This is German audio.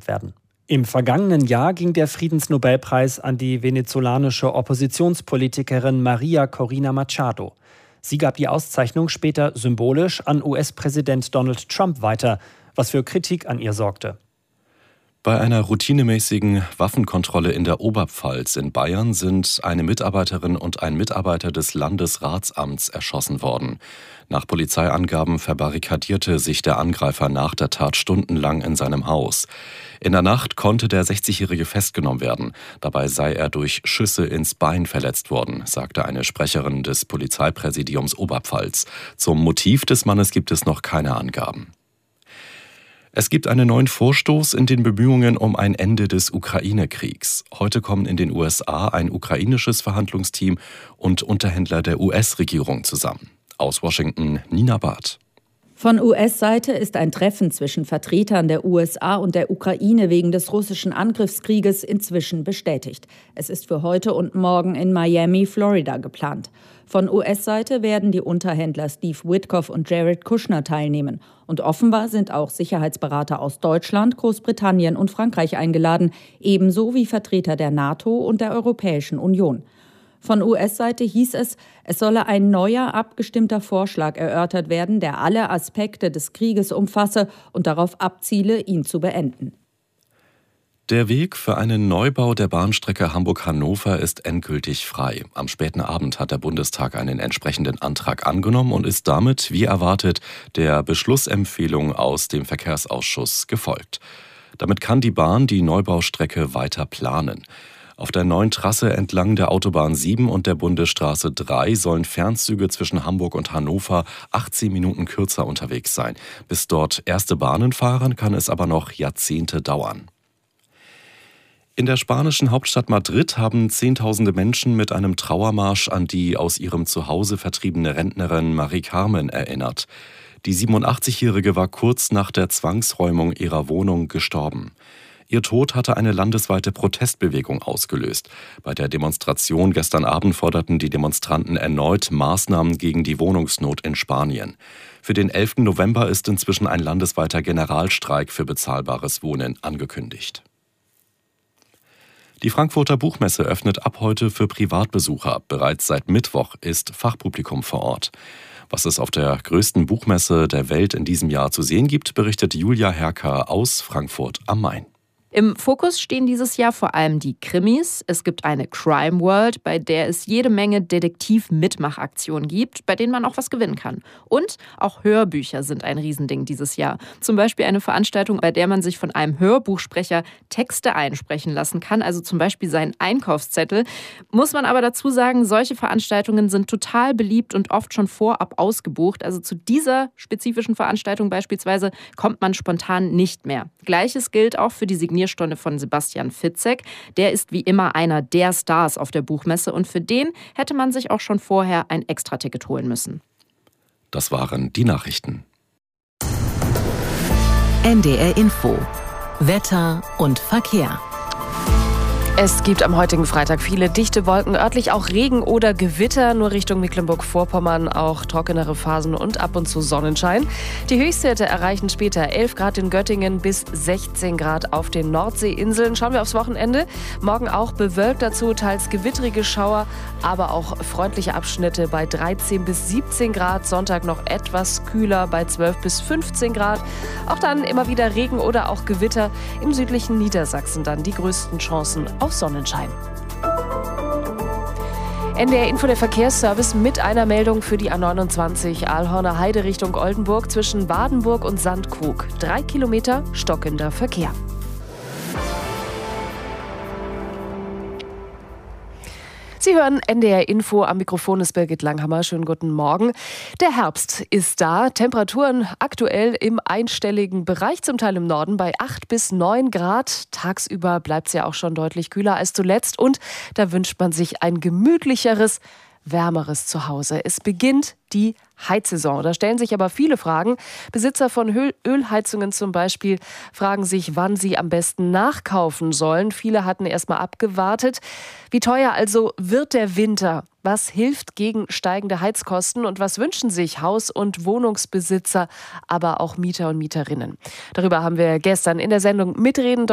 genannt werden. Im vergangenen Jahr ging der Friedensnobelpreis an die venezolanische Oppositionspolitikerin Maria Corina Machado. Sie gab die Auszeichnung später symbolisch an US-Präsident Donald Trump weiter, was für Kritik an ihr sorgte. Bei einer routinemäßigen Waffenkontrolle in der Oberpfalz in Bayern sind eine Mitarbeiterin und ein Mitarbeiter des Landesratsamts erschossen worden. Nach Polizeiangaben verbarrikadierte sich der Angreifer nach der Tat stundenlang in seinem Haus. In der Nacht konnte der 60-Jährige festgenommen werden. Dabei sei er durch Schüsse ins Bein verletzt worden, sagte eine Sprecherin des Polizeipräsidiums Oberpfalz. Zum Motiv des Mannes gibt es noch keine Angaben. Es gibt einen neuen Vorstoß in den Bemühungen um ein Ende des Ukraine-Kriegs. Heute kommen in den USA ein ukrainisches Verhandlungsteam und Unterhändler der US-Regierung zusammen. Aus Washington, Nina Barth. Von US-Seite ist ein Treffen zwischen Vertretern der USA und der Ukraine wegen des russischen Angriffskrieges inzwischen bestätigt. Es ist für heute und morgen in Miami, Florida geplant. Von US-Seite werden die Unterhändler Steve Witkoff und Jared Kushner teilnehmen. Und offenbar sind auch Sicherheitsberater aus Deutschland, Großbritannien und Frankreich eingeladen, ebenso wie Vertreter der NATO und der Europäischen Union. Von US-Seite hieß es, es solle ein neuer, abgestimmter Vorschlag erörtert werden, der alle Aspekte des Krieges umfasse und darauf abziele, ihn zu beenden. Der Weg für einen Neubau der Bahnstrecke Hamburg-Hannover ist endgültig frei. Am späten Abend hat der Bundestag einen entsprechenden Antrag angenommen und ist damit, wie erwartet, der Beschlussempfehlung aus dem Verkehrsausschuss gefolgt. Damit kann die Bahn die Neubaustrecke weiter planen. Auf der neuen Trasse entlang der Autobahn 7 und der Bundesstraße 3 sollen Fernzüge zwischen Hamburg und Hannover 18 Minuten kürzer unterwegs sein. Bis dort erste Bahnen fahren, kann es aber noch Jahrzehnte dauern. In der spanischen Hauptstadt Madrid haben Zehntausende Menschen mit einem Trauermarsch an die aus ihrem Zuhause vertriebene Rentnerin Marie Carmen erinnert. Die 87-Jährige war kurz nach der Zwangsräumung ihrer Wohnung gestorben. Ihr Tod hatte eine landesweite Protestbewegung ausgelöst. Bei der Demonstration gestern Abend forderten die Demonstranten erneut Maßnahmen gegen die Wohnungsnot in Spanien. Für den 11. November ist inzwischen ein landesweiter Generalstreik für bezahlbares Wohnen angekündigt. Die Frankfurter Buchmesse öffnet ab heute für Privatbesucher. Bereits seit Mittwoch ist Fachpublikum vor Ort. Was es auf der größten Buchmesse der Welt in diesem Jahr zu sehen gibt, berichtet Julia Herker aus Frankfurt am Main. Im Fokus stehen dieses Jahr vor allem die Krimis. Es gibt eine Crime World, bei der es jede Menge Detektiv-Mitmachaktionen gibt, bei denen man auch was gewinnen kann. Und auch Hörbücher sind ein Riesending dieses Jahr. Zum Beispiel eine Veranstaltung, bei der man sich von einem Hörbuchsprecher Texte einsprechen lassen kann, also zum Beispiel seinen Einkaufszettel. Muss man aber dazu sagen, solche Veranstaltungen sind total beliebt und oft schon vorab ausgebucht. Also zu dieser spezifischen Veranstaltung beispielsweise kommt man spontan nicht mehr. Gleiches gilt auch für die Signierstunde von Sebastian Fitzek. Der ist wie immer einer der Stars auf der Buchmesse und für den hätte man sich auch schon vorher ein Extraticket holen müssen. Das waren die Nachrichten. NDR Info. Wetter und Verkehr. Es gibt am heutigen Freitag viele dichte Wolken, örtlich auch Regen oder Gewitter, nur Richtung Mecklenburg-Vorpommern auch trockenere Phasen und ab und zu Sonnenschein. Die Höchstwerte erreichen später 11 Grad in Göttingen bis 16 Grad auf den Nordseeinseln. Schauen wir aufs Wochenende. Morgen auch bewölkt, dazu teils gewittrige Schauer, aber auch freundliche Abschnitte bei 13 bis 17 Grad. Sonntag noch etwas kühler bei 12 bis 15 Grad. Auch dann immer wieder Regen oder auch Gewitter. Im südlichen Niedersachsen dann die größten Chancen auf Sonnenschein. NDR Info, der Verkehrsservice mit einer Meldung für die A29 Aalhorner Heide Richtung Oldenburg zwischen Badenburg und Sandkrug. 3 Kilometer stockender Verkehr. Sie hören NDR Info, am Mikrofon ist Birgit Langhammer. Schönen guten Morgen. Der Herbst ist da. Temperaturen aktuell im einstelligen Bereich, zum Teil im Norden bei 8 bis 9 Grad. Tagsüber bleibt es ja auch schon deutlich kühler als zuletzt. Und da wünscht man sich ein gemütlicheres, wärmeres Zuhause. Es beginnt die Heizsaison. Da stellen sich aber viele Fragen. Besitzer von Ölheizungen zum Beispiel fragen sich, wann sie am besten nachkaufen sollen. Viele hatten erstmal abgewartet. Wie teuer also wird der Winter? Was hilft gegen steigende Heizkosten und was wünschen sich Haus- und Wohnungsbesitzer, aber auch Mieter und Mieterinnen? Darüber haben wir gestern in der Sendung Mitreden